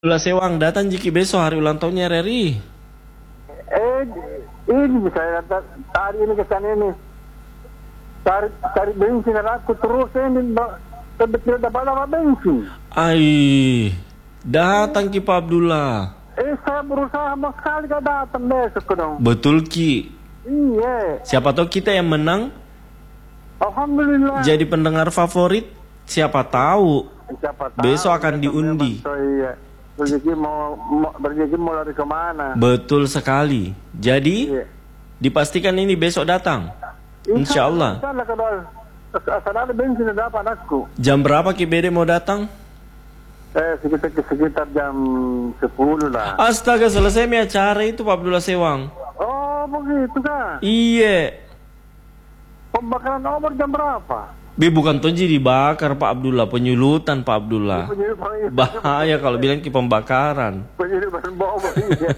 Sewang datang jiki besok hari ulang tahunnya RRI. Ini saya tadi ini ke sana ini. Cari bensin aku terus ini tidak dapat bensin. Ai, datang ki Pak Abdullah. Saya berusaha sama sekali gak datang besok dong. Betul ki. Iya. Siapa tahu kita yang menang. Alhamdulillah. Jadi pendengar favorit. Siapa tahu. Siapa tahu besok akan diundi. Iya. Berjeki mau lari kemana? Betul sekali. Jadi Iya. dipastikan ini besok datang. Insya Allah. Kalau asal ada bensin dapat aku. Jam berapa ki Bede mau datang? Sekitar jam 10 lah. Astaga, selesai mi acara itu Pak Abdullah Sewang. Oh begitu kan? Iya. Pembakaran obor jam berapa? Bukan tonji dibakar Pak Abdullah, penyulutan Pak Abdullah. Bahaya kalau bilang ke pembakaran. Penyulutan obor. Iya.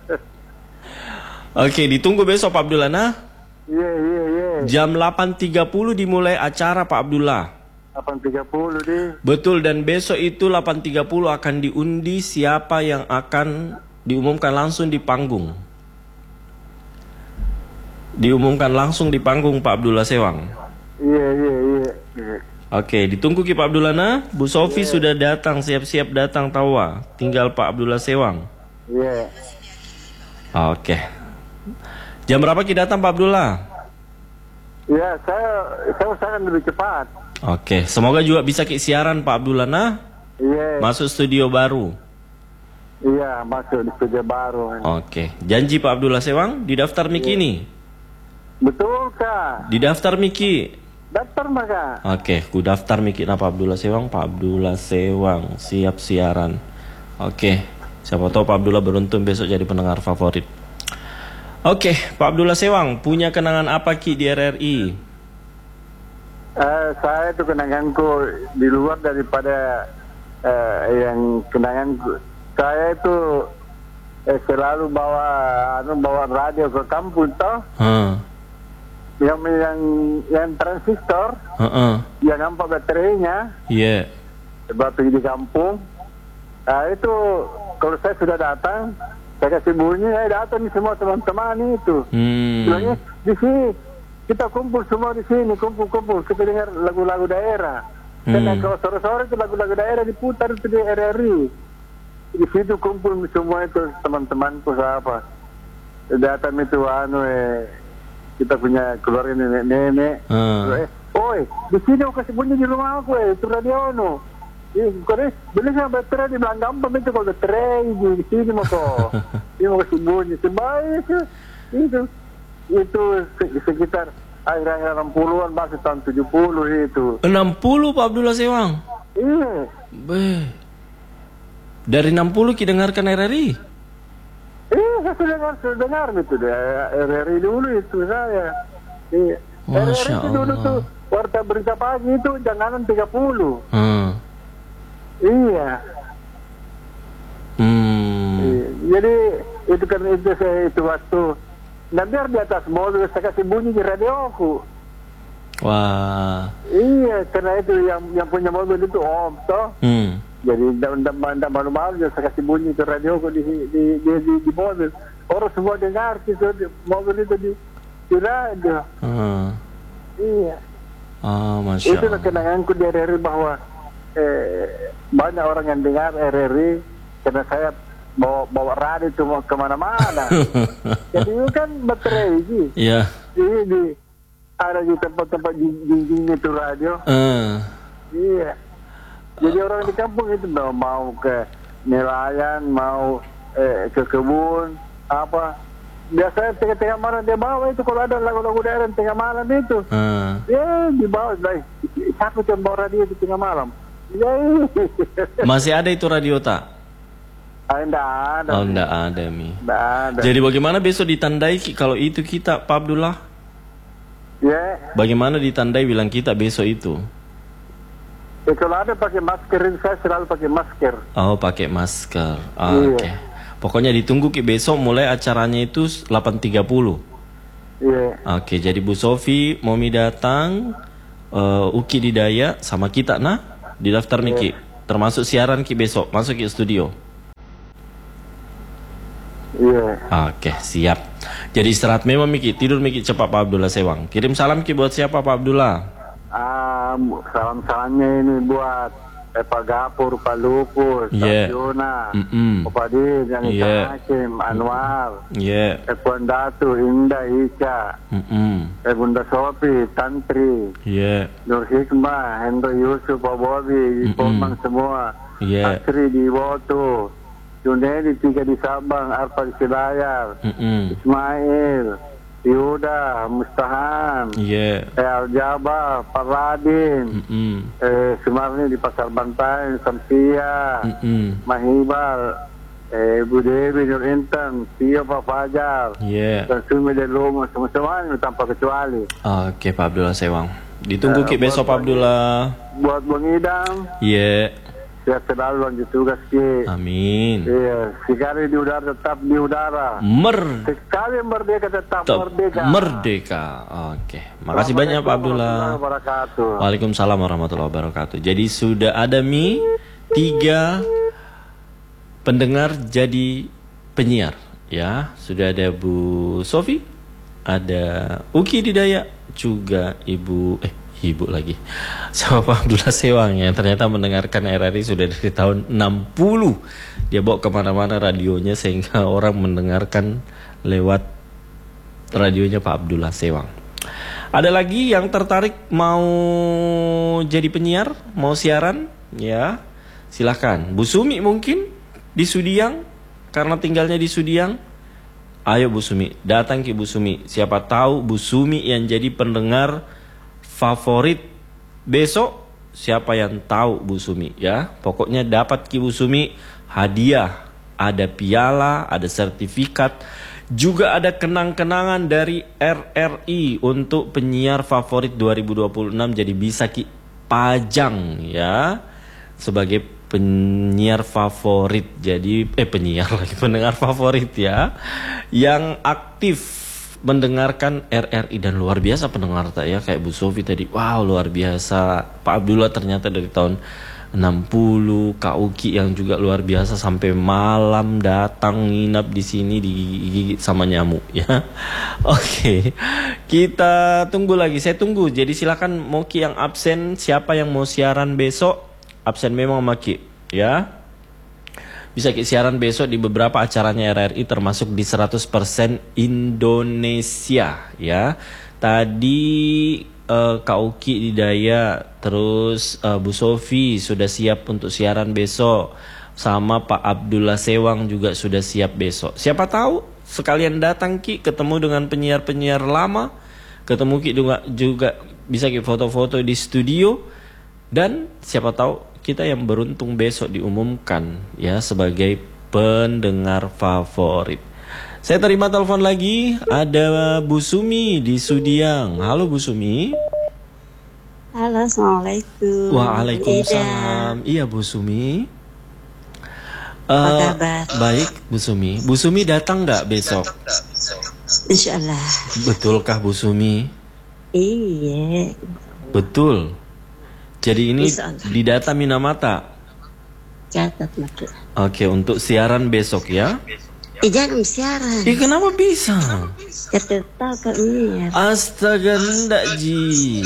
Oke, ditunggu besok Pak Abdullah nah. Iya. Jam 8.30 dimulai acara Pak Abdullah. 8.30 deh. Betul, dan besok itu 8.30 akan diundi siapa yang akan diumumkan langsung di panggung. Diumumkan langsung di panggung Pak Abdullah Sewang. Iya. Oke, ditunggu ki Pak Abdullah nah. Bu Sofi sudah datang, siap-siap datang tawa. Tinggal Pak Abdullah Sewang. Iya. Oke. Jam berapa ki datang Pak Abdullah? Iya, saya usahakan lebih cepat. Oke, semoga juga bisa ki siaran Pak Abdullah nah. Iya. Masuk studio baru. Iya, masuk di studio baru. Oke, janji Pak Abdullah Sewang di daftar Miki ini. Betul kak. Di daftar Miki. Daftar maka. Oke, ku daftar Miki nah Pak Abdullah Sewang. Pak Abdullah Sewang siap siaran. Oke, siapa tahu Pak Abdullah beruntung besok jadi pendengar favorit. Oke, Pak Abdullah Sewang punya kenangan apa ki di RRI? Saya itu kenanganku di luar daripada yang kenanganku. Saya itu selalu bawa radio ke kampung toh. Yang transistor, yang nampak baterainya, pergi di kampung. Nah itu kalau saya sudah datang, saya kasih bunyi, datang nih semua teman-teman itu. Bilangnya di sini kita kumpul semua di sini, kumpul kita dengar lagu-lagu daerah. Karena kalau sore-sore itu lagu-lagu daerah diputar itu di RRI. Di situ kumpul semua itu teman-temanku siapa. Datang itu kita punya keluarga nenek-nenek. Oi, di sini aku kasih bunyi di rumah aku itu radio no. Beli sama baterai di belakang gampang itu kalau baterai di sini mau kok. Dia mau kasih bunyi sebaik itu sekitar akhir-akhir 60-an masih tahun 70 itu. 60 Pak Abdullah Sewang. Iya. Dari 60 ki dengarkan RRI. Saya sudah dengar itu RRI dulu itu saya. Iya. RRI itu dulu tuh warta berita pagi itu janganan 30. Iya. Jadi itu kan itu saya itu waktu nanti di atas mobil saya kasih bunyi di radioku. Wah. Iya, karena itu yang punya mobil itu om toh. Jadi tidak malu-malu saya kasih bunyi ke radioku di mobil. Orang semua dengar itu mobil itu di radio. Iya. Masya itu kenanganku di RRI bahwa banyak orang yang dengar RRI karena saya bawa radio cuma kemana-mana. Jadi itu kan baterai sih. Iya. Ada di tempat-tempat jinjing itu radio. Iya. Jadi orang di kampung itu mau ke nelayan, mau ke kebun, apa. Biasanya tengah-tengah malam dia bawa itu kalau ada lagu-lagu daerah tengah malam itu. Dibawa. Siapa yang bawa radio di tengah malam? Masih ada itu radio tak? Enggak ada. Oh, enggak ada Mi. Enggak ada. Jadi bagaimana besok ditandai kalau itu kita Pak Abdullah? Bagaimana ditandai bilang kita besok itu? Kalau ada pakai masker, saya selalu pakai masker. Oh, pakai masker. Oke. Pokoknya ditunggu ki besok mulai acaranya itu 8.30. Oke, jadi Bu Sofi, Momi datang, Uki Didaya sama kita nah di daftar Miki. Termasuk siaran ki besok, masuk ki studio. Iya. Oke, siap. Jadi istirahat memang Miki, tidur Miki cepat Pak Abdullah Sewang. Kirim salam Ki buat siapa Pak Abdullah? Salam-salamnya ini buat Pak Gapur, Pak Lupus, Pak Yona, Pak Din, yang Hakim, Anwar, Puan Datu, Indah, Ica, Bunda Sopi, Tantri, Nur Hikmah, Hendro Yusuf, Pak Bobi, Pomang semua, Asri di Woto, Junedi 3 di Sabang, Arfa di Silayar, Ismail, Yuda, Mustahan, Aljaba, Paradin, Sumarni di Pasar Bantai, Samsia, Mahibal, Bu Dewi, Nur Intan, Tio, Pak Fajar, dan Sumi dan Lumus, semua tanpa kecuali. Oke Pak Abdullah Sewang, ditunggu Ki besok Pak Abdullah. Buat Bang Idam. Sehat selalu lanjut tugas Ki. Amin. Iya, sekali di udara tetap di udara. Sekali merdeka tetap merdeka. Merdeka. Oke. Makasih banyak Pak Abdullah. Waalaikumsalam warahmatullahi wabarakatuh. Jadi sudah ada 3 pendengar jadi penyiar ya. Sudah ada Bu Sofi, ada Uki Didaya, juga Ibu lagi sama Pak Abdullah Sewang yang ternyata mendengarkan RRI sudah dari tahun 60. Dia bawa kemana-mana radionya sehingga orang mendengarkan lewat radionya Pak Abdullah Sewang. Ada lagi yang tertarik mau jadi penyiar, mau siaran ya, silahkan. Bu Sumi mungkin di Sudiang, karena tinggalnya di Sudiang. Ayo Bu Sumi, datang ke Bu Sumi. Siapa tahu Bu Sumi yang jadi pendengar favorit besok. Siapa yang tahu Bu Sumi ya. Pokoknya dapat Ki Bu Sumi hadiah. Ada piala, ada sertifikat, juga ada kenang-kenangan dari RRI untuk penyiar favorit 2026. Jadi bisa Ki pajang ya sebagai penyiar favorit. Jadi pendengar favorit ya, yang aktif mendengarkan RRI dan luar biasa pendengar ya, kayak Bu Sofi tadi. Wow, luar biasa. Pak Abdullah ternyata dari tahun 60, Kak Uki yang juga luar biasa sampai malam datang nginap di sini digigit sama nyamuk ya. Oke. Kita tunggu lagi. Saya tunggu. Jadi silakan Moki yang absen, siapa yang mau siaran besok? Absen memang Maki ya. Bisa siaran besok di beberapa acaranya RRI termasuk di 100% Indonesia ya. Tadi Kak Uki Didaya, terus Bu Sofi sudah siap untuk siaran besok. Sama Pak Abdullah Sewang juga sudah siap besok. Siapa tahu sekalian datang Ki, ketemu dengan penyiar-penyiar lama. Ketemu Ki juga bisa Ki foto-foto di studio. Dan siapa tahu kita yang beruntung besok diumumkan ya sebagai pendengar favorit. Saya terima telepon lagi, ada Bu Sumi di Sudiang. Halo Bu Sumi. Halo, Assalamualaikum. Waalaikumsalam. Iya Bu Sumi. Apa kabar? Baik Bu Sumi. Bu Sumi datang nggak besok? Insyaallah. Betulkah Bu Sumi? Iya. Betul. Jadi ini di data Minamata. Catat Maki. Oke, untuk siaran besok ya. Jangan siaran. Kenapa bisa? Ketetap Kak. Astaga, enggak Ji.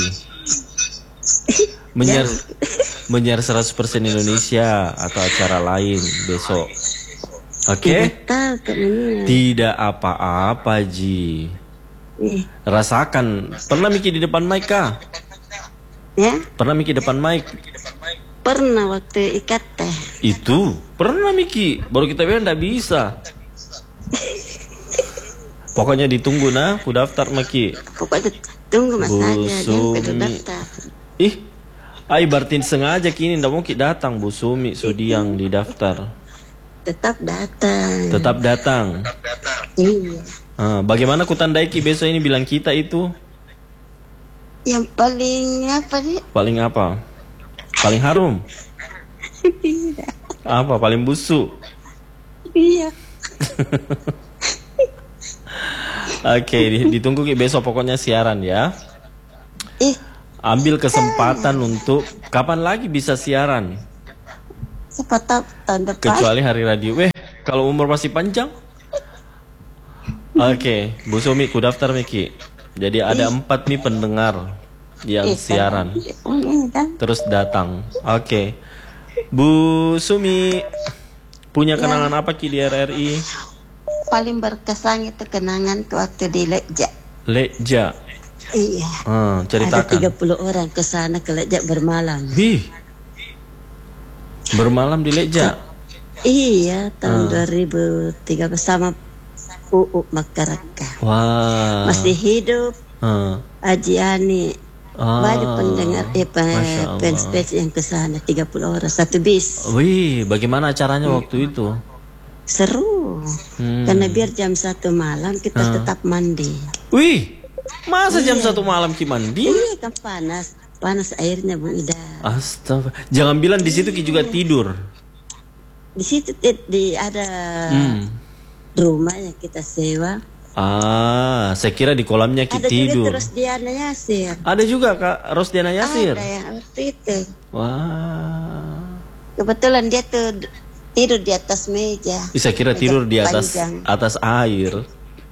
Menyiar 100% Indonesia atau acara lain besok. Oke? Tidak apa-apa Ji. Rasakan. Pernah Miki di depan mic kah? Ya? Pernah Miki depan mic? Pernah waktu ikat teh. Itu pernah Miki. Baru kita bilang enggak bisa. Pokoknya ditunggu ku daftar Miki. Pokoknya tunggu Mas aja daftar. Berarti sengaja kini ndak mau Ki datang Bu Sumi Sudiang di daftar. Tetap datang. Tetap datang. Iya. Bagaimana ku tandai Ki besok ini bilang kita itu? Yang paling apa sih? Paling apa? Paling harum? Iya. Apa? Paling busuk? Iya. Oke, ditunggu Ki besok pokoknya siaran ya. Ambil kesempatan untuk kapan lagi bisa siaran? Siapa tahu tahun depan. Kecuali hari radio. Kalau umur masih panjang, Oke, Bu Sumi, ku daftar Miki. Jadi ada 4 nih pendengar yang siaran. Terus datang. Oke. Bu Sumi, punya kenangan apa Ki di RRI? Paling berkesan itu kenangan waktu di Lekja. Lekja. Iya. Ceritakan. Ada 30 orang ke sana ke Lekja bermalam. Bermalam di Lekja? Iya, tahun 2003 bersama UU Makaraka. Wah. Masih hidup. Haji Ani. Banyak pendengar fans yang ke sana 30 orang satu bis. Wih, bagaimana acaranya waktu itu? Seru. Karena biar jam 1 malam kita tetap mandi. Wih, masa jam 1 malam Ki mandi? Iya kan panas airnya Bu Ida. Astaga, jangan bilang di situ Ki juga tidur. Di situ ada rumah yang kita sewa. Saya kira di kolamnya Ki tidur. Ada juga Rosdiana Yasir. Ada juga Kak Rosdiana Yasir. Ada yang waktu itu. Wah. Kebetulan dia tuh tidur di atas meja. Saya kira tidur di atas air.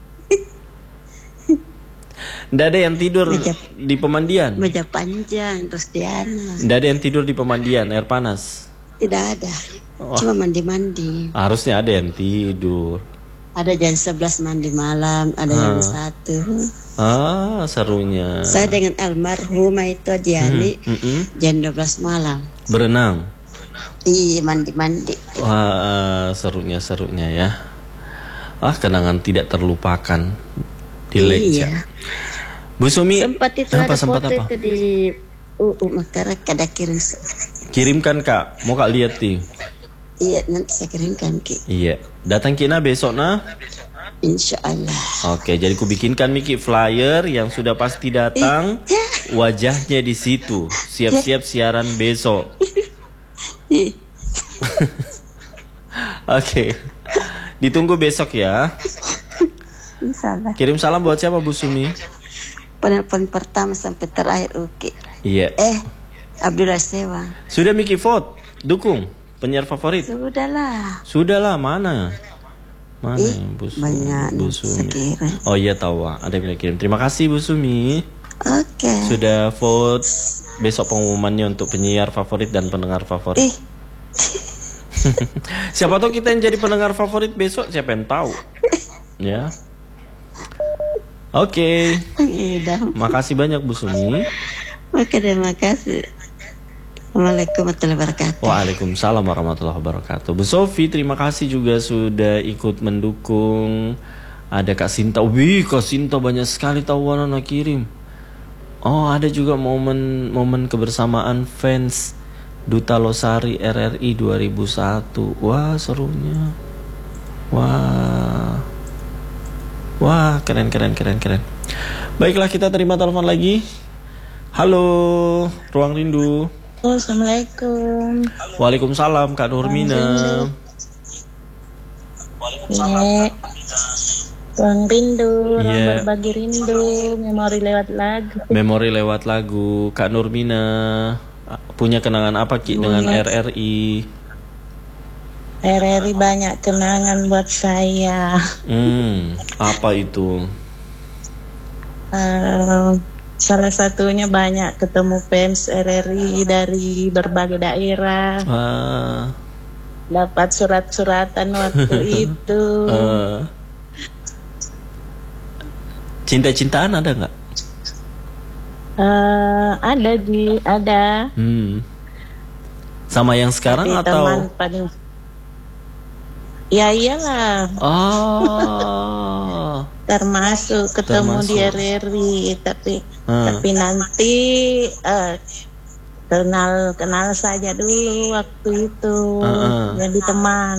Nggak ada yang tidur di pemandian. Meja panjang Rosdiana. Nggak ada yang tidur di pemandian air panas. Tidak ada. Cuma mandi-mandi. Harusnya ada yang tidur. Ada jam 11 mandi malam, ada jam 1. Serunya. Saya dengan almarhumah itu Diani jam 12 malam. Berenang? Iya, mandi-mandi. Wah, serunya ya. Kenangan tidak terlupakan di Lekja. Iya. Bu Sumi, sempat itu ada foto itu di Masyarakat ada kirim. Kirimkan Kak, mau Kak lihat nih. Iya, nanti saya kirimkan Ki. Iya, datang Kina besok nah. Insya Allah. Oke, jadi ku bikinkan Miki flyer yang sudah pasti datang. Wajahnya di situ. Siap-siap siaran besok. Oke. Ditunggu besok ya. Insyaallah. Kirim salam buat siapa Bu Sumi? Penelpon pertama sampai terakhir Uki. Iya. Abdullah Sewa. Sudah Miki vote, dukung penyiar favorit. Sudahlah, mana Bu Sumi? Banyak Bu Sumi. Sekira. Oh iya tahu, ada yang kirim. Terima kasih Bu Sumi. Oke. Sudah vote. Besok pengumumannya untuk penyiar favorit dan pendengar favorit. Siapa tahu kita yang jadi pendengar favorit besok, siapa yang tahu. Ya. Oke. Makasih banyak Bu Sumi. Oke, terima kasih. Assalamualaikum warahmatullahi wabarakatuh. Waalaikumsalam warahmatullahi wabarakatuh. Bu Sofi, terima kasih juga sudah ikut mendukung. Ada Kak Sinta. Wih, Kak Sinta banyak sekali tawaran kirim. Oh, ada juga momen kebersamaan fans Duta Losari RRI 2001. Wah, serunya. Wah, keren. Baiklah, kita terima telepon lagi. Halo, Ruang Rindu. Assalamualaikum. Waalaikumsalam, Kak Nurmina. Ruang Rindu, berbagi rindu, memori lewat lagu. Kak Nurmina, punya kenangan apa Ki dengan RRI? RRI banyak kenangan buat saya. Apa itu? Salah satunya banyak ketemu fans RRI dari berbagai daerah. Dapat surat-suratan waktu itu. Cinta-cintaan ada nggak? Ada. Sama yang sekarang tapi atau? Ya iyalah. Termasuk ketemu di RRI, tapi nanti kenal saja dulu waktu itu. Jadi teman.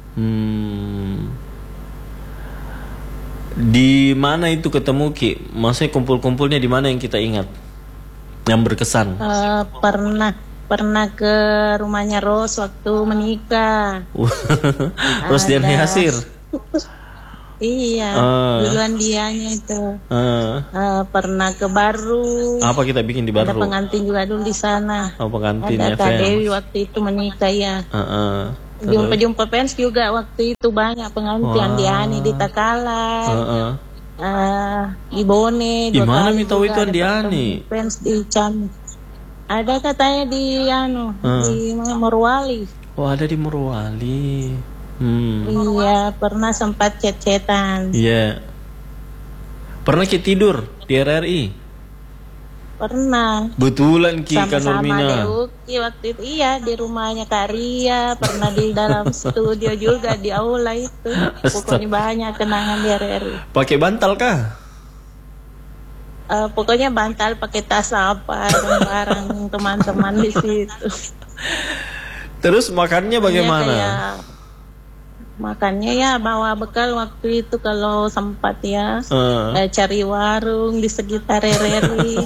Di mana itu ketemu Ki? Maksudnya kumpul-kumpulnya di mana yang kita ingat? Yang berkesan? Pernah ke rumahnya Ros waktu menikah. Rosdiana Yasir. Iya, duluan dianya itu. Pernah ke Baru. Apa kita bikin di Baru? Ada pengantin juga dulu di sana. Oh, pengantinnya ada Kak Dewi waktu itu menikah ya. Jumpa-jumpa fans juga waktu itu banyak pengantian di Ani di Takalar. Di Bone. Di mana mi tahu itu Andiani? Fans di Cam. Ada katanya di di Morowali. Oh, ada di Morowali. Iya, pernah sempat chat-chatan. Iya. Pernah Ki tidur di RRI? Pernah. Betulan Ki kan Nurmina. Sama Uki waktu itu, iya, di rumahnya Kak Ria, pernah di dalam studio juga di aula itu. Pokoknya banyak kenangan di RRI. Pakai bantal kah? Pokoknya bantal, pakai tas apa bareng teman-teman di situ. Terus makannya bagaimana? Makannya ya bawa bekal waktu itu kalau sempat ya. Cari warung di sekitar RRI.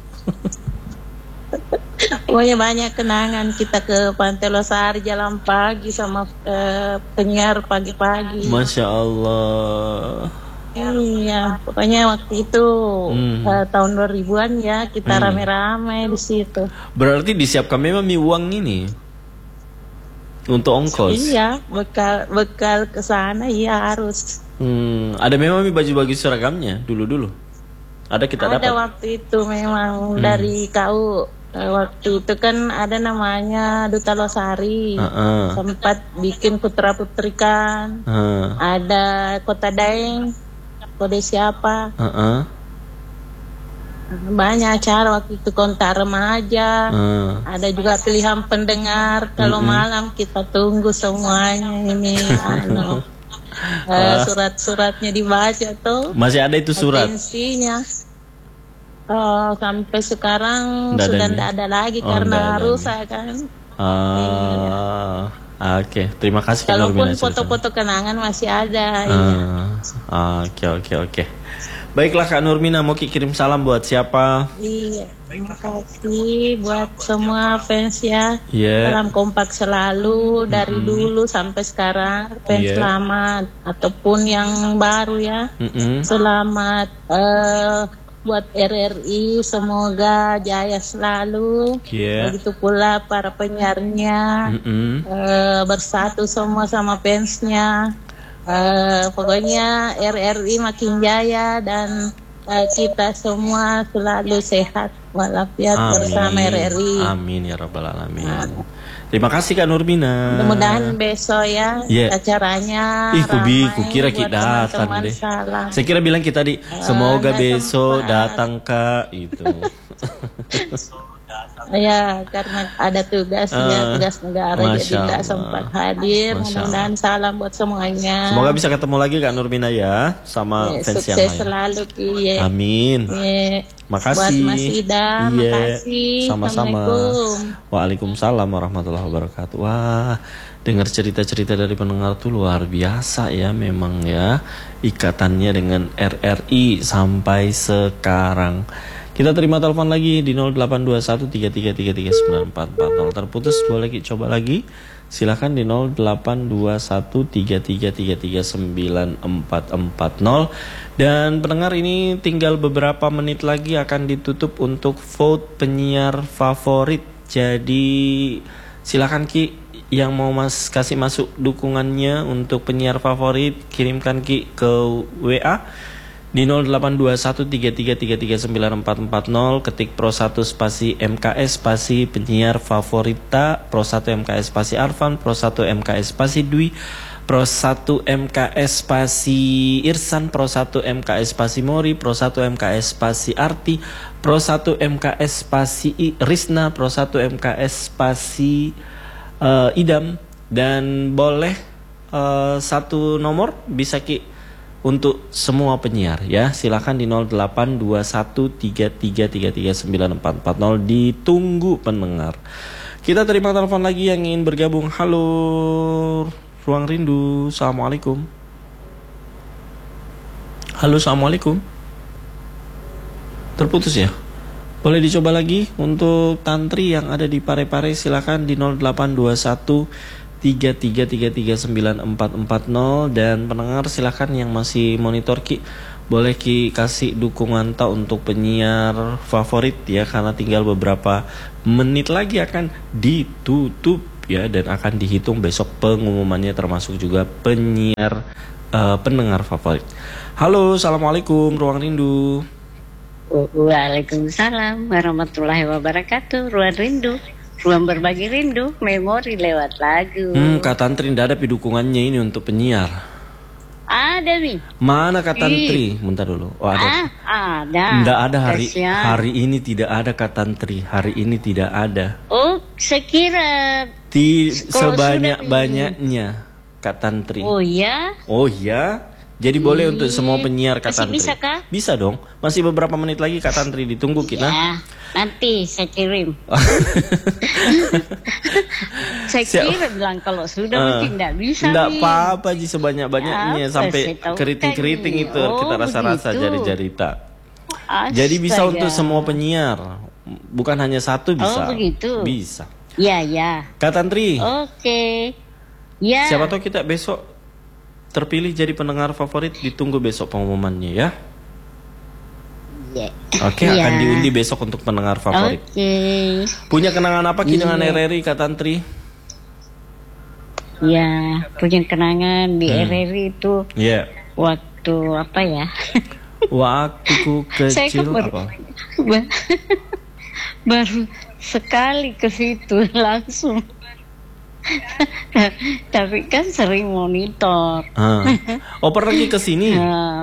Pokoknya banyak kenangan kita ke Pantai Losari jalan pagi sama penyiar pagi-pagi. Masya Allah. Iya, pokoknya waktu itu tahun 2000-an ya kita rame-rame di situ. Berarti disiapkan memang uang ini untuk ongkos. Iya, bekal ke sana iya harus. Ada memang baju-baju seragamnya dulu. Ada kita dapat. Ada waktu itu memang dari KU. Waktu itu kan ada namanya Duta Losari. Sempat bikin putra-putrikan. Ada Kota Daeng, Kode siapa. Banyak acara waktu itu, kontak remaja. Ada juga pilihan pendengar. Kalau malam kita tunggu semuanya ini. Surat-suratnya dibaca tuh. Masih ada itu surat? Atensinya. Sampai sekarang sudah tidak ada lagi karena rusak kan. Oke. Terima kasih. Kalaupun foto-foto kenangan masih ada. Oke. Baiklah Kak Nurmina, mau kirim salam buat siapa? Iya, terima kasih buat semua fans ya. Salam kompak selalu dari dulu sampai sekarang. Fans selamat ataupun yang baru ya. Selamat buat RRI, semoga jaya selalu. Begitu pula para penyiarnya, bersatu semua sama fansnya. Pokoknya RRI makin jaya dan kita semua selalu sehat walafiat bersama RRI. Amin ya rabbal alamin. Terima kasih Kak Nurmina. Mudah-mudahan besok ya acaranya. Kukira kita datang deh. Saya kira bilang kita semoga besok datang Kak itu. Ya, karena ada tugas negara jadi tidak sempat hadir. Mudah-mudahan salam buat semuanya. Semoga bisa ketemu lagi Kak Nurmina ya sama fans yang lain. Sukses selalu Ki. Amin. Makasih. Buat Mas Ida, makasih. Sama-sama. Waalaikumsalam warahmatullahi wabarakatuh. Wah, dengar cerita-cerita dari pendengar tuh luar biasa ya memang ya, ikatannya dengan RRI sampai sekarang. Kita terima telepon lagi di 082133333940. Terputus, boleh coba lagi. Silakan di 082133333940. Dan pendengar, ini tinggal beberapa menit lagi akan ditutup untuk vote penyiar favorit. Jadi silakan Ki yang mau kasih masuk dukungannya untuk penyiar favorit, kirimkan Ki ke WA di 082133333940, ketik Pro 1 spasi MKS spasi penyiar favorita, Pro 1 MKS spasi Arfan, Pro 1 MKS spasi Dwi, Pro 1 MKS spasi Irsan, Pro 1 MKS spasi Mori, Pro 1 MKS spasi Arti, Pro 1 MKS spasi Risna, Pro 1 MKS spasi Idam. Dan boleh satu nomor bisa Ki untuk semua penyiar ya. Silakan di 082133333940. Ditunggu pendengar. Kita terima telepon lagi yang ingin bergabung. Halo Ruang Rindu. Assalamualaikum. Halo, assalamualaikum. Terputus ya. Boleh dicoba lagi untuk tantri yang ada di Parepare. Silakan di 082133333940. Dan pendengar silakan yang masih monitor Ki, boleh Ki kasih dukungan untuk penyiar favorit ya, karena tinggal beberapa menit lagi akan ditutup. ya, dan akan dihitung besok pengumumannya, termasuk juga pendengar favorit. Halo, assalamualaikum Ruang Rindu. Waalaikumsalam warahmatullahi wabarakatuh. Ruang Rindu, ruang berbagi rindu, memori lewat lagu. Kak Tantri tidak ada dukungannya ini untuk penyiar. Ada nih. Mana Kak Tantri? Bentar dulu. Oh, ada. Ada. Tidak ada hari ini, tidak ada Kak Tantri. Hari ini tidak ada. Oh, sekira sebanyak-banyaknya Kak Tantri. Oh ya? Oh ya? Jadi boleh untuk semua penyiar Kak Tantri. Bisa kah? Bisa dong. Masih beberapa menit lagi Kak Tantri, ditunggu kita. Ya, nanti saya kirim. Saya bilang kalau sudah mungkin tidak bisa. Tidak apa-apa Ji, sebanyak-banyaknya sampai keriting-keriting itu kita rasa-rasa jari-jari tak. Jadi bisa untuk semua penyiar. Bukan hanya satu bisa. Oh begitu. Bisa. Ya ya. Kak Tantri. Oke. Ya. Siapa tahu kita besok terpilih jadi pendengar favorit, ditunggu besok pengumumannya ya. Oke, akan diundi besok untuk pendengar favorit. Punya kenangan apa dengan RRI Kak Tantri? Ya, punya kenangan di RRI itu. Waktu apa ya? Waktu ku kecil apa? Baru sekali ke situ langsung. Tapi kan sering monitor. Oh, pergi ke sini?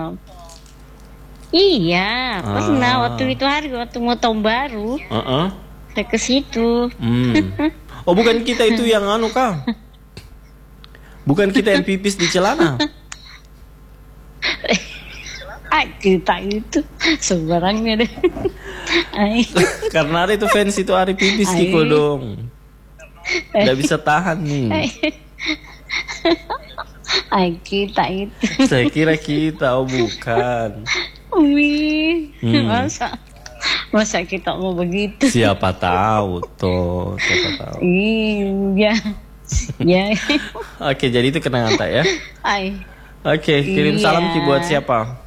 Iya, pernah waktu itu waktu mau tahun baru. Saya ke situ. Oh, bukan kita itu yang Kak? Bukan kita yang pipis di celana? Kita itu sebarangnya deh. Karena ada itu fans itu hari pipis Kiko dong. Nggak bisa tahan nih. Kita itu. Saya kira kita, oh bukan. Masa kita mau begitu? Siapa tahu toh, siapa tahu. Iya. Ya. Oke, jadi itu kenangan tak ya? Oke, kirim salam Ki buat siapa?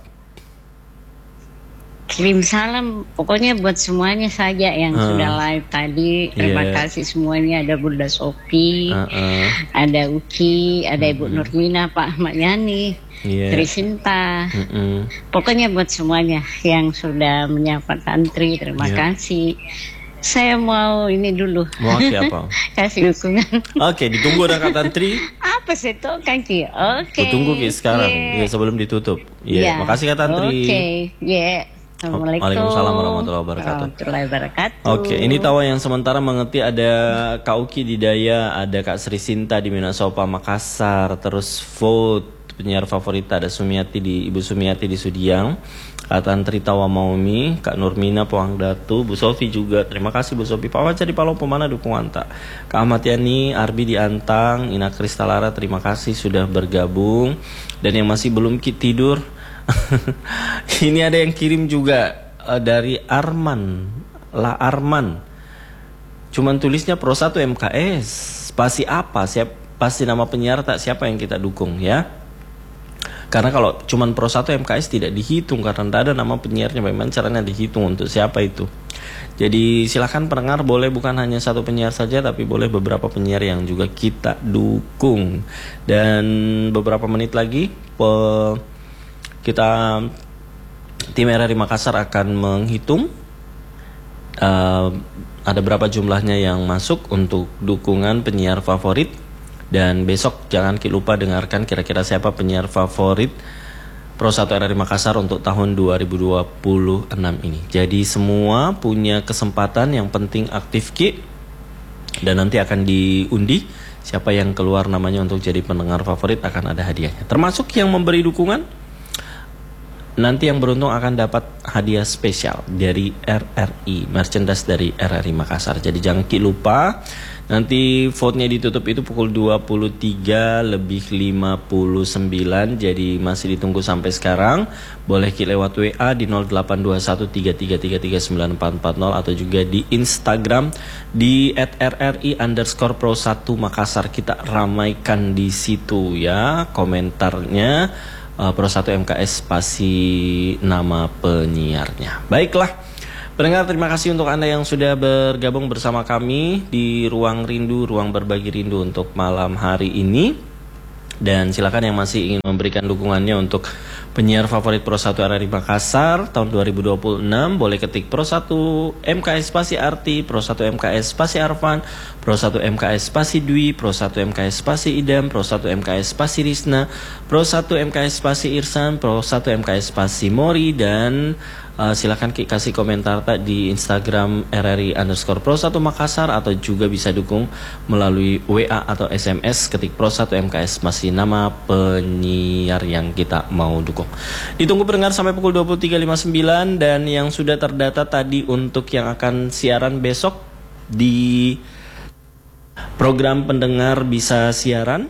Kirim salam pokoknya buat semuanya saja yang sudah live tadi. Terima kasih semuanya. Ada Bunda Sophie, ada Uki, ada Ibu Nurmina, Pak Ahmad Yani, Trisinta. Pokoknya buat semuanya yang sudah menyapa Tantri, terima kasih. Saya mau ini dulu. Mau apa? Kasih dukungan. Oke, ditunggu ada Kak Tantri. Apa sih itu kan Ki? Oke. Tunggu Ki sekarang, sebelum ditutup. Makasih Kak Tantri. Assalamualaikum. Waalaikumsalam warahmatullahi wabarakatuh. Oke, ini tawa yang sementara mengerti ada Kak Uki di Daya, ada Kak Sri Sinta di Minasopa Makassar, terus vote penyiar favorit ada Ibu Sumiati di Sudiang, Kak Tantri Tawa Maumi, Kak Nurmina Poang Datu, Bu Sofi juga. Terima kasih Bu Sofi. Pak Waca di Palopo mana dukungan tak? Kak Ahmad Yani, Arbi di Antang, Ina Kristalara terima kasih sudah bergabung. Dan yang masih belum tidur ini ada yang kirim juga dari Arman. Cuman tulisnya Pro 1 MKS. Spasi apa? Pasti nama penyiar tak siapa yang kita dukung ya. Karena kalau cuman Pro 1 MKS tidak dihitung karena tidak ada nama penyiarnya. Bagaimana caranya dihitung untuk siapa itu? Jadi silakan pendengar boleh bukan hanya satu penyiar saja, tapi boleh beberapa penyiar yang juga kita dukung. Dan beberapa menit lagi kita tim RRI Makassar akan menghitung ada berapa jumlahnya yang masuk untuk dukungan penyiar favorit. Dan besok jangan lupa dengarkan kira-kira siapa penyiar favorit Pro 1 RRI Makassar untuk tahun 2026 ini. Jadi semua punya kesempatan, yang penting aktif Ki. Dan nanti akan diundi siapa yang keluar namanya untuk jadi pendengar favorit, akan ada hadiahnya. Termasuk yang memberi dukungan. Nanti yang beruntung akan dapat hadiah spesial dari RRI, merchandise dari RRI Makassar. Jadi jangan lupa, nanti vote-nya ditutup itu pukul 23:59. Jadi masih ditunggu sampai sekarang. Boleh lewat WA di 082133339440 atau juga di Instagram di @rri_pro1 Makassar. Kita ramaikan di situ ya komentarnya. Pro 1 MKS spasi nama penyiarnya. Baiklah, Pendengar, terima kasih untuk Anda yang sudah bergabung bersama kami di Ruang Rindu, Ruang Berbagi Rindu untuk malam hari ini. Dan silakan yang masih ingin memberikan dukungannya untuk penyiar favorit Pro 1 RRI Makassar tahun 2026, boleh ketik Pro 1 MKS spasi Arti, Pro 1 MKS spasi Arfan, Pro 1 MKS spasi Dwi, Pro 1 MKS spasi Idam, Pro 1 MKS spasi Risna, Pro 1 MKS spasi Irsan, Pro 1 MKS spasi Mori, dan silakan kasih komentar di Instagram RRI_Pro 1 Makassar, atau juga bisa dukung melalui WA atau SMS, ketik Pro 1 MKS masih nama penyiar yang kita mau dukung. Ditunggu pendengar sampai pukul 23.59, dan yang sudah terdata tadi untuk yang akan siaran besok di program pendengar bisa siaran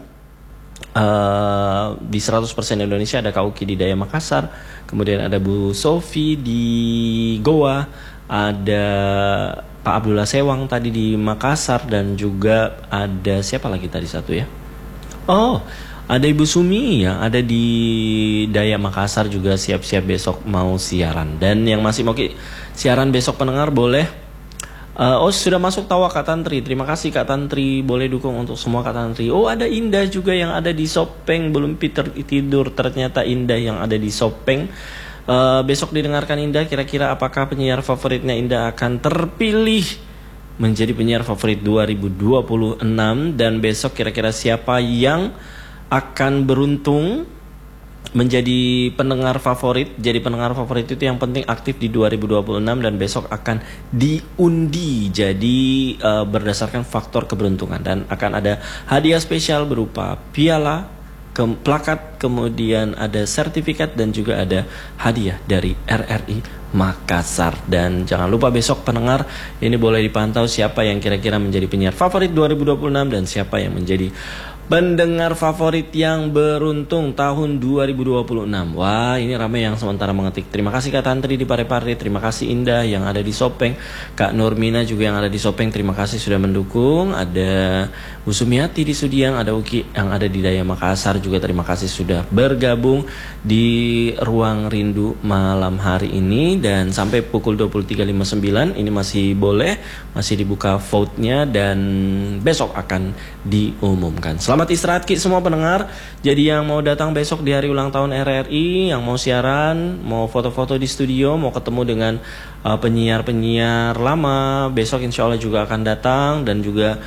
di 100% Indonesia ada Kak Uki di Daya Makassar, kemudian ada Bu Sofi di Goa, ada Pak Abdullah Sewang tadi di Makassar, dan juga ada siapa lagi tadi satu ya? Oh, ada Ibu Sumi yang ada di Daya Makassar juga siap-siap besok mau siaran. Dan yang masih mau siaran besok pendengar boleh. Sudah masuk tawa Kak Tantri. Terima kasih Kak Tantri, boleh dukung untuk semua Kak Tantri. Oh, ada Indah juga yang ada di Sopeng, belum tidur ternyata Indah yang ada di Sopeng. Besok didengarkan Indah, kira-kira apakah penyiar favoritnya Indah akan terpilih menjadi penyiar favorit 2026, dan besok kira-kira siapa yang akan beruntung menjadi pendengar favorit. Jadi pendengar favorit itu yang penting aktif di 2026, dan besok akan diundi. Jadi berdasarkan faktor keberuntungan, dan akan ada hadiah spesial berupa piala, plakat, kemudian ada sertifikat, dan juga ada hadiah dari RRI Makassar. Dan jangan lupa besok pendengar ini boleh dipantau siapa yang kira-kira menjadi penyiar favorit 2026 dan siapa yang menjadi pendengar favorit yang beruntung tahun 2026. Wah, ini ramai yang sementara mengetik. Terima kasih Kak Tantri di Parepare, terima kasih Indah yang ada di Sopeng, Kak Nurmina juga yang ada di Sopeng, terima kasih sudah mendukung. Ada Bu Sumiati di Sudiang, ada Uki yang ada di Daya Makassar juga, terima kasih sudah bergabung di Ruang Rindu malam hari ini. Dan sampai pukul 23.59 ini masih boleh, masih dibuka vote-nya, dan besok akan diumumkan. Selamat istirahat Ki semua pendengar. Jadi yang mau datang besok di hari ulang tahun RRI, yang mau siaran, mau foto-foto di studio, mau ketemu dengan penyiar-penyiar lama, besok insya Allah juga akan datang. Dan juga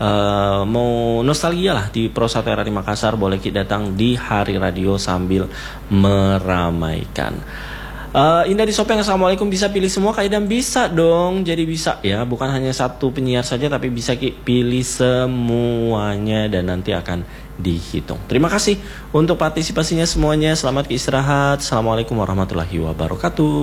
mau nostalgia lah di Pro 1 RRI Makassar, boleh Ki datang di hari radio sambil meramaikan. Indah di Sopeng, assalamualaikum, bisa pilih semua Kak Idam? Bisa dong, jadi bisa ya, bukan hanya satu penyiar saja, tapi bisa pilih semuanya, dan nanti akan dihitung. Terima kasih untuk partisipasinya semuanya, selamat istirahat, assalamualaikum warahmatullahi wabarakatuh.